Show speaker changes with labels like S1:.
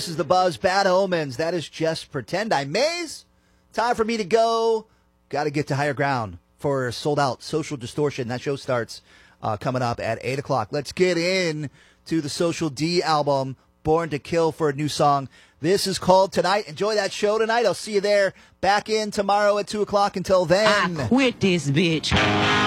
S1: This is The Buzz, Bad Omens. That is Just Pretend. I'm Maze. Time for me to go. Got to get to higher ground for Sold Out Social Distortion. That show starts coming up at 8 o'clock. Let's get in to the Social D album, Born to Kill, for a new song. This is called Tonight. Enjoy that show tonight. I'll see you there. Back in tomorrow at 2 o'clock. Until then.
S2: I quit this bitch.